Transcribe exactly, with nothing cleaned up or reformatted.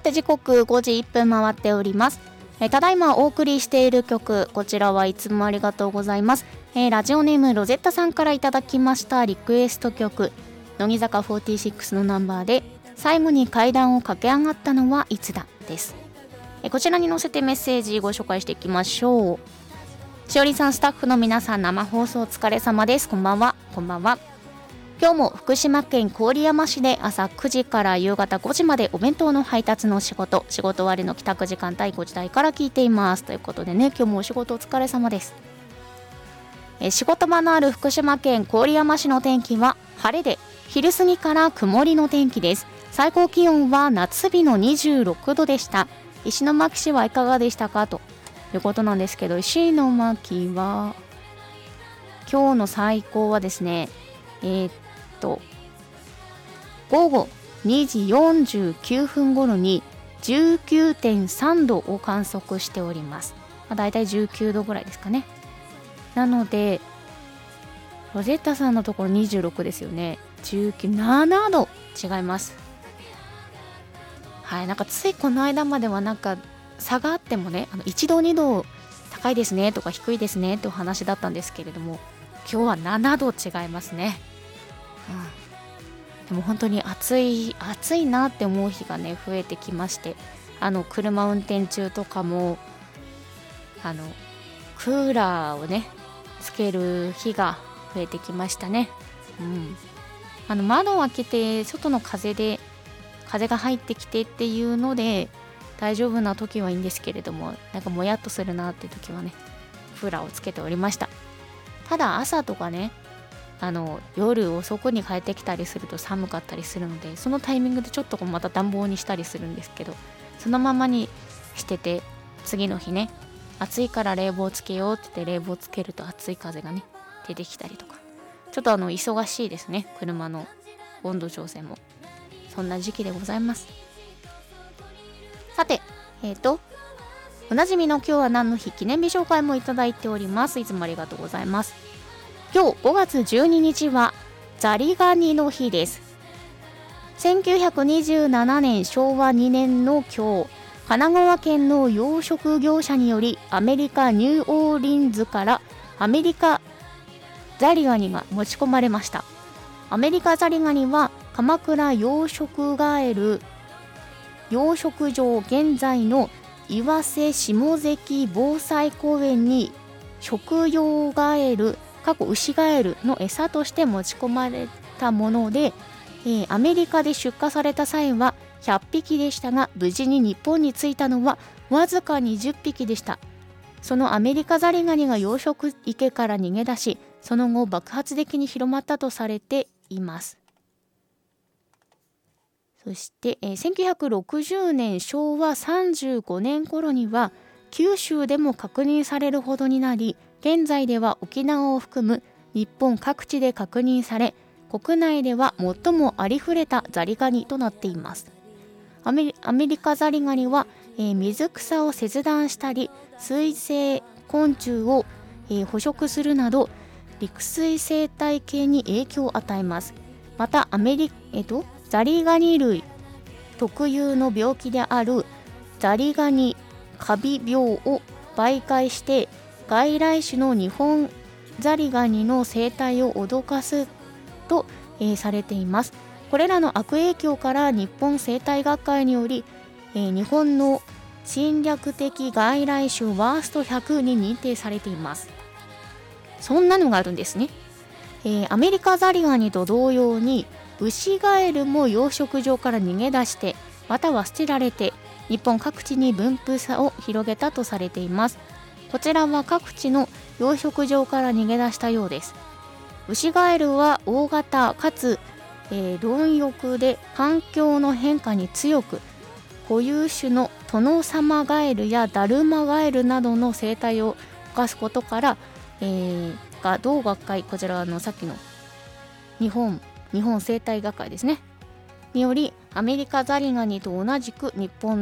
て時刻ごじいっぷん回っております。えー、ただいまお送りしている曲、こちらはいつもありがとうございます。えー、ラジオネームロゼッタさんからいただきましたリクエスト曲、乃木坂フォーティーシックスのナンバーで最後に階段を駆け上がったのはいつだです。えー、こちらに載せてメッセージご紹介していきましょう。しおりさん、スタッフの皆さん、生放送お疲れ様です。こんばんは。こんばんは。今日も福島県郡山市で朝くじから夕方ごじまでお弁当の配達の仕事、仕事終わりの帰宅時間帯ごじ台から聞いていますということでね、今日もお仕事お疲れ様です。え仕事場のある福島県郡山市の天気は晴れで、昼過ぎから曇りの天気です。最高気温は夏日のにじゅうろくどでした。石巻市はいかがでしたかということなんですけど、石巻は今日の最高はですね、えー、っと午後にじよんじゅうきゅうふん頃に じゅうきゅうてんさんどを観測しております。まあ、だいたいじゅうきゅうどぐらいですかね。なのでロゼッタさんのところにじゅうろくですよね。じゅうきゅう、ななど違います。はい、なんかついこの間まではなんか差があってもね、あのいちどにど高いですねとか低いですねってお話だったんですけれども、今日はななど違いますね。うん、でも本当に暑い暑いなって思う日がね増えてきまして、あの車運転中とかもあのクーラーをねつける日が増えてきましたね。うん、あの窓を開けて外の風で風が入ってきてっていうので大丈夫な時はいいんですけれども、なんかもやっとするなって時はねクーラーをつけておりました。ただ朝とかね、あの夜遅くに帰ってきたりすると寒かったりするので、そのタイミングでちょっとまた暖房にしたりするんですけど、そのままにしてて、次の日ね暑いから冷房つけようって言って冷房つけると暑い風がね出てきたりとか、ちょっとあの忙しいですね、車の温度調整も。そんな時期でございます。さて、えーとおなじみの今日は何の日記念日紹介もいただいております。いつもありがとうございます。今日ごがつじゅうににちはザリガニの日です。せんきゅうひゃくにじゅうななねんしょうわにねんの今日、神奈川県の養殖業者によりアメリカニューオーリンズからアメリカザリガニが持ち込まれました。アメリカザリガニは鎌倉養殖ガエル養殖場現在の岩瀬下関防災公園に食用ガエル過去牛ガエルの餌として持ち込まれたもので、えー、アメリカで出荷された際はひゃっぴきでしたが、無事に日本に着いたのはわずかにじゅっぴきでした。そのアメリカザリガニが養殖池から逃げ出し、その後爆発的に広まったとされています。そして、えー、せんきゅうひゃくろくじゅうねんしょうわさんじゅうごねん頃には九州でも確認されるほどになり、現在では沖縄を含む日本各地で確認され、国内では最もありふれたザリガニとなっています。アメリ、アメリカザリガニは、えー、水草を切断したり水生昆虫を、えー、捕食するなど陸水生態系に影響を与えます。またアメリ、えーとザリガニ類特有の病気であるザリガニカビ病を媒介して外来種のニホンザリガニの生態を脅かすと、えー、されています。これらの悪影響から日本生態学会により、えー、日本の侵略的外来種ワーストひゃくに認定されています。そんなのがあるんですね。えー、アメリカザリガニと同様にウシガエルも養殖場から逃げ出してまたは捨てられて日本各地に分布差を広げたとされています。こちらは各地の養殖場から逃げ出したようです。ウシガエルは大型かつ、えー、貪欲で環境の変化に強く、固有種のトノサマガエルやダルマガエルなどの生態を犯すことから、えー、が同学会、こちらのさっきの日本日本生態学会ですねによりアメリカザリガニと同じく日本